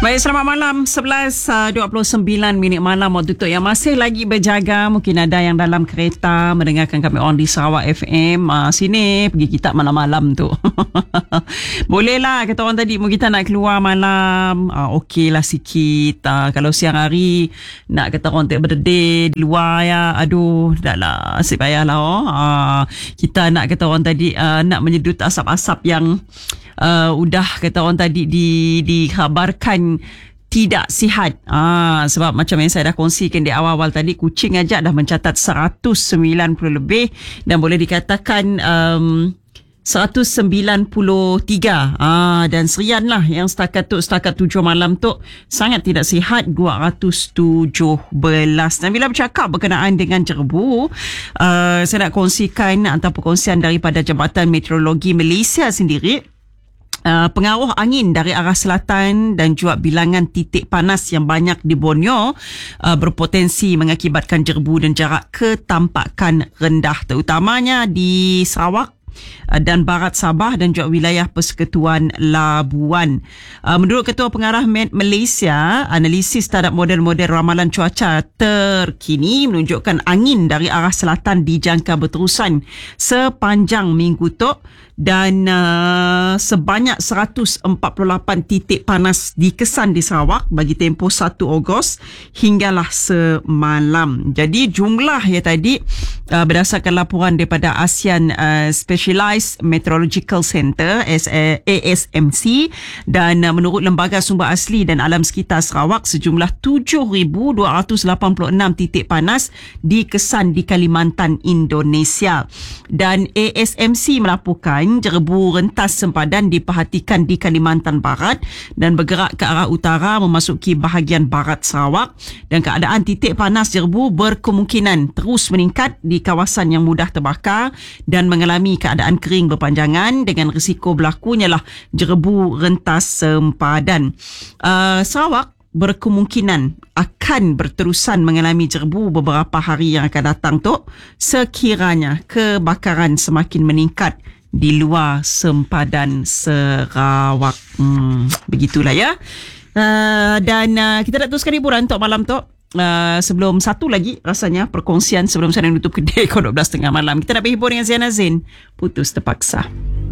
Baik, selamat malam. 11.29 minit malam waktu tu yang masih lagi berjaga. Mungkin ada yang dalam kereta mendengarkan kami on di Sarawak FM. Sini pergi kitab malam-malam tu. Boleh lah kata orang tadi, mungkin kita nak keluar malam. Okey lah sikit. Kalau siang hari nak kata orang tak berdedeh di luar ya. Aduh, dah lah. Asyik payah lah. Kita nak kata orang tadi nak menyedut asap-asap yang udah kata orang tadi dikhabarkan tidak sihat. Sebab macam yang saya dah kongsikan di awal-awal tadi, kucing aja dah mencatat 190 lebih dan boleh dikatakan 193 dan serian lah yang setakat 7 malam tu sangat tidak sihat, 217. Dan bila bercakap berkenaan dengan jerebu, saya nak kongsikan atau perkongsian daripada Jabatan Meteorologi Malaysia sendiri. Pengaruh angin dari arah selatan dan juga bilangan titik panas yang banyak di Borneo berpotensi mengakibatkan jerebu dan jarak ketampakan rendah, terutamanya di Sarawak dan Barat Sabah dan juga wilayah Persekutuan Labuan. Menurut Ketua Pengarah Met Malaysia, analisis terhadap model-model ramalan cuaca terkini menunjukkan angin dari arah selatan dijangka berterusan sepanjang minggu tu dan sebanyak 148 titik panas dikesan di Sarawak bagi tempoh 1 Ogos hinggalah semalam. Jadi jumlah ya tadi berdasarkan laporan daripada ASEAN Specialized Meteorological Center ASMC, dan menurut Lembaga Sumber Asli dan Alam Sekitar Sarawak, sejumlah 7,286 titik panas dikesan di Kalimantan, Indonesia. Dan ASMC melaporkan jerebu rentas sempadan diperhatikan di Kalimantan Barat dan bergerak ke arah utara memasuki bahagian barat Sarawak, dan keadaan titik panas jerebu berkemungkinan terus meningkat di kawasan yang mudah terbakar dan mengalami keadaan kering berpanjangan dengan risiko berlakunya lah jerebu rentas sempadan. Sarawak berkemungkinan akan berterusan mengalami jerebu beberapa hari yang akan datang tu sekiranya kebakaran semakin meningkat di luar sempadan Sarawak. Begitulah ya. Dan kita nak teruskan hiburan untuk malam tu. Sebelum satu lagi rasanya perkongsian sebelum saya nutup kedai kod 12.30 malam. Kita nak berhibur dengan Ziana Zain, Putus Terpaksa.